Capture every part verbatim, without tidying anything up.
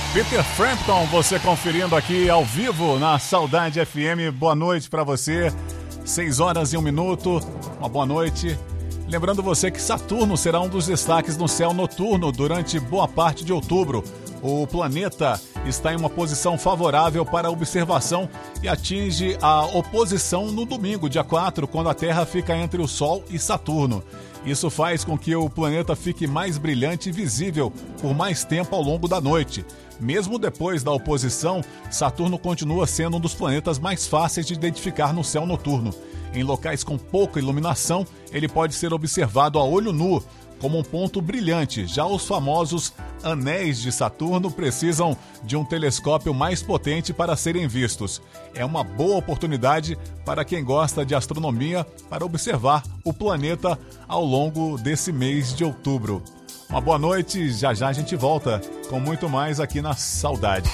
Peter Frampton, você conferindo aqui ao vivo na Saudade F M. Boa noite para você. seis horas e um minuto. Uma boa noite. Lembrando você que Saturno será um dos destaques no céu noturno durante boa parte de outubro. O planeta está em uma posição favorável para observação e atinge a oposição no domingo, dia quatro, quando a Terra fica entre o Sol e Saturno. Isso faz com que o planeta fique mais brilhante e visível por mais tempo ao longo da noite. Mesmo depois da oposição, Saturno continua sendo um dos planetas mais fáceis de identificar no céu noturno. Em locais com pouca iluminação, ele pode ser observado a olho nu, como um ponto brilhante. Já os famosos anéis de Saturno precisam de um telescópio mais potente para serem vistos. É uma boa oportunidade para quem gosta de astronomia para observar o planeta ao longo desse mês de outubro. Uma boa noite, já já a gente volta com muito mais aqui na Saudade.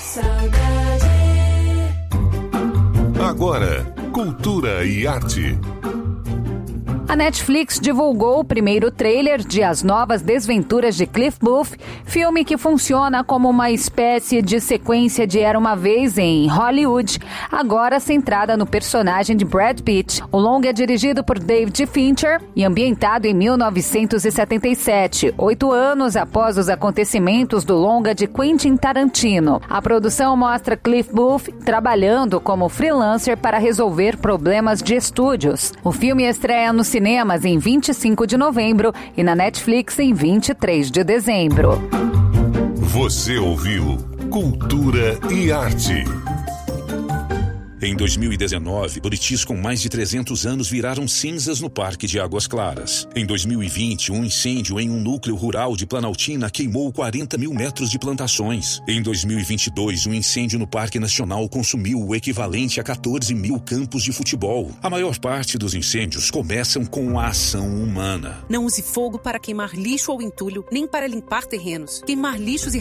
Agora, cultura e arte. A Netflix divulgou o primeiro trailer de As Novas Desventuras de Cliff Booth, filme que funciona como uma espécie de sequência de Era Uma Vez em Hollywood, agora centrada no personagem de Brad Pitt. O longa é dirigido por David Fincher e ambientado em mil novecentos e setenta e sete, oito anos após os acontecimentos do longa de Quentin Tarantino. A produção mostra Cliff Booth trabalhando como freelancer para resolver problemas de estúdios. O filme estreia no cinemas em vinte e cinco de novembro e na Netflix em vinte e três de dezembro. Você ouviu Cultura e Arte. Em dois mil e dezenove, buritis com mais de trezentos anos viraram cinzas no Parque de Águas Claras. Em dois mil e vinte, um incêndio em um núcleo rural de Planaltina queimou quarenta mil metros de plantações. Em dois mil e vinte e dois, um incêndio no Parque Nacional consumiu o equivalente a quatorze mil campos de futebol. A maior parte dos incêndios começam com a ação humana. Não use fogo para queimar lixo ou entulho, nem para limpar terrenos. Queimar lixos e